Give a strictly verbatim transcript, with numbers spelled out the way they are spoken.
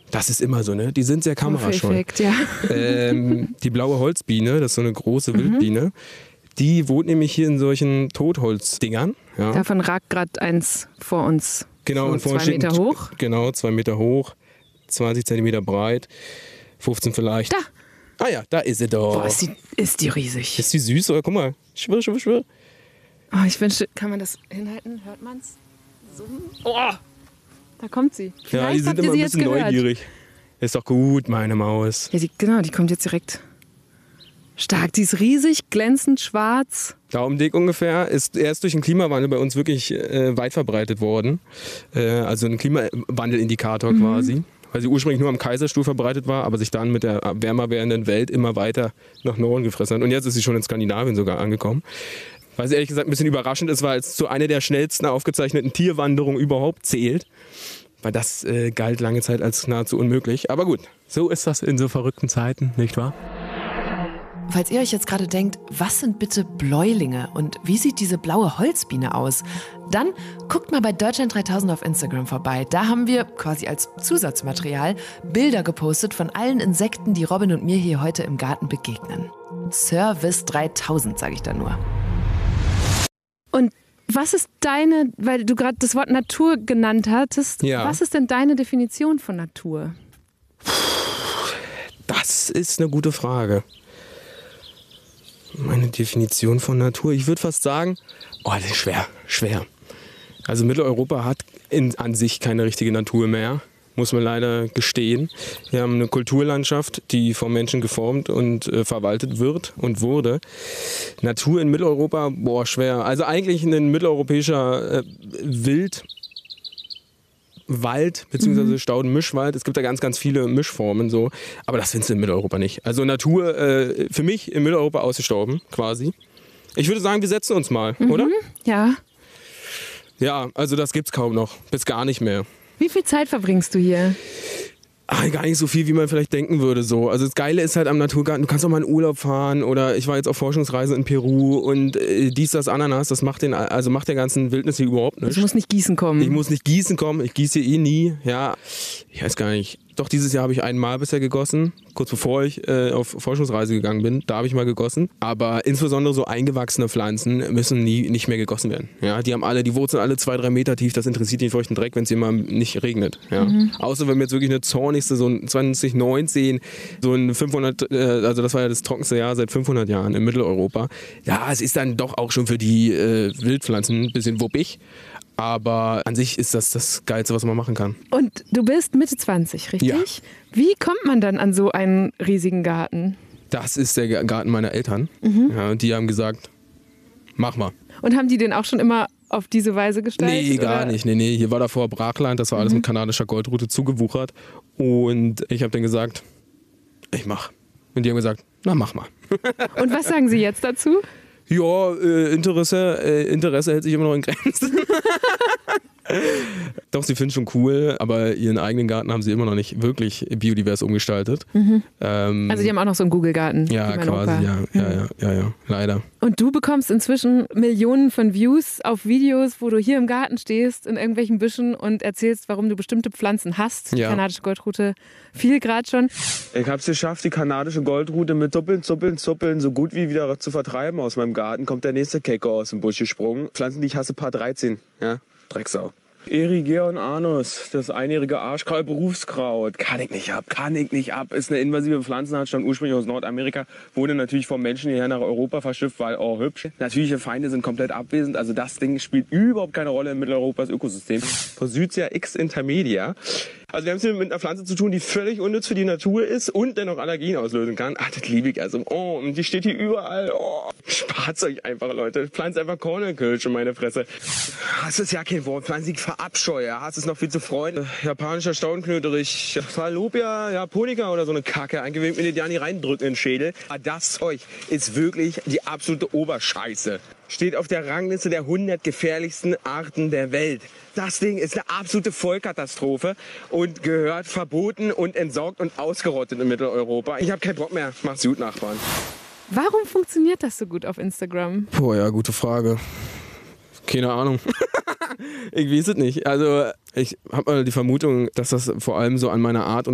Das ist immer so, ne? Die sind sehr kamerascheu. Perfekt, ja. Ähm, die blaue Holzbiene, das ist so eine große Wildbiene, die wohnt nämlich hier in solchen Totholzdingern. Ja. Davon ragt gerade eins vor uns. Genau, so und vorne zwei steht Meter ein, hoch. Genau, zwei Meter hoch, zwanzig Zentimeter breit, fünfzehn vielleicht. Da! Ah ja, da ist sie doch. Boah, ist die, ist die riesig. Ist die süß, oder? Guck mal, schwirr, schwirr, schwirr. Oh, ich wünschte, kann man das hinhalten? Hört man's? Summen? Oh! Da kommt sie. Ja, Vielleicht die sind habt ihr immer sie ein jetzt bisschen gehört. neugierig. Ist doch gut, meine Maus. Ja, die, genau, die kommt jetzt direkt. Stark, die ist riesig, glänzend schwarz. Daumendick ungefähr, ist erst durch den Klimawandel bei uns wirklich äh, weit verbreitet worden. Äh, also ein Klimawandelindikator mhm. quasi. Weil sie ursprünglich nur am Kaiserstuhl verbreitet war, aber sich dann mit der wärmer werdenden Welt immer weiter nach Norden gefressen hat. Und jetzt ist sie schon in Skandinavien sogar angekommen. Was ehrlich gesagt ein bisschen überraschend ist, weil es zu einer der schnellsten aufgezeichneten Tierwanderungen überhaupt zählt. Weil das äh, galt lange Zeit als nahezu unmöglich. Aber gut, so ist das in so verrückten Zeiten, nicht wahr? Falls ihr euch jetzt gerade denkt, was sind bitte Bläulinge und wie sieht diese blaue Holzbiene aus? Dann guckt mal bei Deutschland dreitausend auf Instagram vorbei. Da haben wir quasi als Zusatzmaterial Bilder gepostet von allen Insekten, die Robin und mir hier heute im Garten begegnen. Service dreitausend, sage ich da nur. Und was ist deine, weil du gerade das Wort Natur genannt hattest, ja. was ist denn deine Definition von Natur? Das ist eine gute Frage. Meine Definition von Natur, ich würde fast sagen, oh, das ist schwer, schwer. Also Mitteleuropa hat in, an sich keine richtige Natur mehr, muss man leider gestehen. Wir haben eine Kulturlandschaft, die vom Menschen geformt und äh, verwaltet wird und wurde. Natur in Mitteleuropa, boah, schwer. Also eigentlich ein mitteleuropäischer äh, Wild. Wald bzw. Mhm. Staudenmischwald. Es gibt da ganz, ganz viele Mischformen so, aber das findest du in Mitteleuropa nicht. Also Natur äh, für mich in Mitteleuropa ausgestorben quasi. Ich würde sagen, wir setzen uns mal, mhm. oder? Ja. Ja, also das gibt's kaum noch, bis gar nicht mehr. Wie viel Zeit verbringst du hier? Ach, gar nicht so viel, wie man vielleicht denken würde. So. Also das Geile ist halt am Naturgarten, du kannst auch mal in Urlaub fahren oder ich war jetzt auf Forschungsreise in Peru und äh, dies, das, Ananas, das macht, den, also macht der ganzen Wildnis hier überhaupt nichts. Du musst nicht gießen kommen. Ich muss nicht gießen kommen, ich gieße hier eh nie. Ja, ich weiß gar nicht. Doch, dieses Jahr habe ich einmal bisher gegossen, kurz bevor ich äh, auf Forschungsreise gegangen bin. Da habe ich mal gegossen. Aber insbesondere so eingewachsene Pflanzen müssen nie nicht mehr gegossen werden. Ja, die haben alle, die Wurzeln alle zwei, drei Meter tief. Das interessiert den feuchten Dreck, wenn es hier mal nicht regnet. Ja. Mhm. Außer wenn wir jetzt wirklich eine zornigste, so ein zwanzig neunzehn, so ein fünfhundert, äh, also das war ja das trockenste Jahr seit fünfhundert Jahren in Mitteleuropa. Ja, es ist dann doch auch schon für die äh, Wildpflanzen ein bisschen wuppig. Aber an sich ist das das Geilste, was man machen kann. Und du bist Mitte zwanzig, richtig? Ja. Wie kommt man dann an so einen riesigen Garten? Das ist der Garten meiner Eltern. Mhm. Ja, und die haben gesagt, mach mal. Und haben die den auch schon immer auf diese Weise gestaltet? Nee, gar oder? nicht. Nee, nee. Hier war davor Brachland, das war alles mhm. mit kanadischer Goldrute zugewuchert. Und ich habe denen gesagt, ich mach. Und die haben gesagt, na mach mal. Und was sagen sie jetzt dazu? Ja, äh, Interesse, äh, Interesse hält sich immer noch in Grenzen. Doch, sie finden schon cool, aber ihren eigenen Garten haben sie immer noch nicht wirklich biodivers umgestaltet. Mhm. Ähm, also die haben auch noch so einen Google-Garten. Ja, quasi, ja, ja, ja, ja, ja, leider. Und du bekommst inzwischen Millionen von Views auf Videos, wo du hier im Garten stehst, in irgendwelchen Büschen und erzählst, warum du bestimmte Pflanzen hast. Die ja. kanadische Goldrute viel gerade schon. Ich habe es geschafft, die kanadische Goldrute mit Zuppeln, Zuppeln, Zuppeln so gut wie wieder zu vertreiben aus meinem Garten. Kommt der nächste Keko aus dem Busch gesprungen. Pflanzen, die ich hasse, Paar dreizehn. Ja, Drecksau. Erigeon anus, das einjährige Arschkraut, Berufskraut. Kann ich nicht ab, kann ich nicht ab. Ist eine invasive Pflanzenart, stammt ursprünglich aus Nordamerika, wurde natürlich vom Menschen hierher nach Europa verschifft, weil auch hübsch. Natürliche Feinde sind komplett abwesend, also das Ding spielt überhaupt keine Rolle in Mitteleuropas Ökosystem. Forsythia x intermedia. Also wir haben es hier mit einer Pflanze zu tun, die völlig unnütz für die Natur ist und dennoch Allergien auslösen kann. Ah, das liebe ich also. Oh, und die steht hier überall. Oh, spart's euch einfach, Leute. Pflanzt einfach Kornelkölsch in meine Fresse. Das ist ja kein Wort. Pflanze ich verabscheue. Hast es noch viel zu freuen. Japanischer Staudenknöterich. Salopia japonica oder so eine Kacke. Eingewöhnt mir die Jani reindrücken in den Schädel. Aber das Zeug ist wirklich die absolute Oberscheiße. Steht auf der Rangliste der hundert gefährlichsten Arten der Welt. Das Ding ist eine absolute Vollkatastrophe und gehört verboten und entsorgt und ausgerottet in Mitteleuropa. Ich habe keinen Bock mehr. Macht's gut, Nachbarn. Warum funktioniert das so gut auf Instagram? Boah, ja, gute Frage. Keine Ahnung. Ich weiß es nicht. Also ich habe mal die Vermutung, dass das vor allem so an meiner Art und